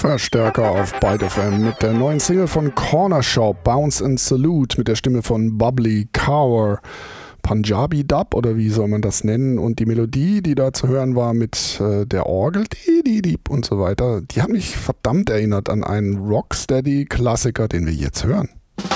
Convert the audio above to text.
Verstärker auf Byte FM mit der neuen Single von Corner Shop, Bounce and Salute, mit der Stimme von Bubbly Cower. Punjabi Dub oder wie soll man das nennen? Und die Melodie, die da zu hören war mit der Orgel und so weiter, die hat mich verdammt erinnert an einen Rocksteady-Klassiker, den wir jetzt hören.